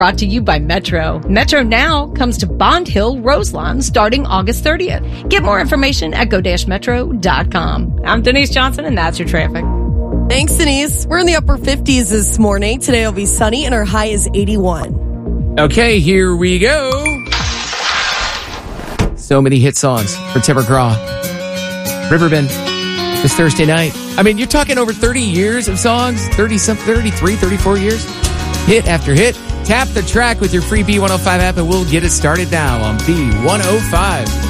Brought to you by Metro. Metro Now comes to Bond Hill, Roselawn, starting August 30th. Get more information at go-metro.com. I'm Denise Johnson, and that's your traffic. Thanks, Denise. We're in the upper 50s this morning. Today will be sunny, and our high is 81. Okay, here we go. So many hit songs for Tim McGraw. Riverbend this Thursday night. I mean, you're talking over 30 years of songs, 33, 34 years. Hit after hit. Tap the track with your free B105 app and we'll get it started now on B105.